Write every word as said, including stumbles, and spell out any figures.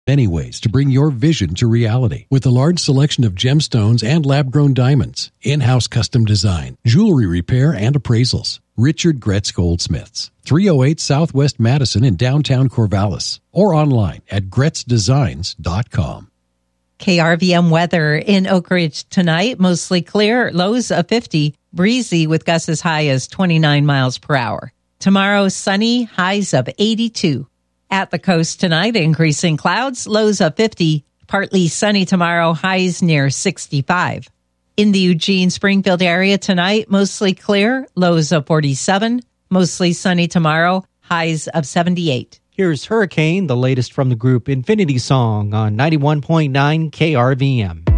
Many ways to bring your vision to reality with a large selection of gemstones and lab-grown diamonds, in-house custom design, jewelry repair, and appraisals. Richard Gretz Goldsmiths, three oh eight Southwest Madison in downtown Corvallis, or online at gretz designs dot com. K R V M weather in Oak Ridge tonight, mostly clear, lows of fifty, breezy with gusts as high as twenty-nine miles per hour. Tomorrow, sunny, highs of eighty-two. At the coast tonight, increasing clouds, lows of fifty, partly sunny tomorrow, highs near sixty-five. In the Eugene-Springfield area tonight, mostly clear, lows of forty-seven, mostly sunny tomorrow, highs of seventy-eight. Here's Hurricane, the latest from the group Infinity Song on ninety-one point nine K R V M.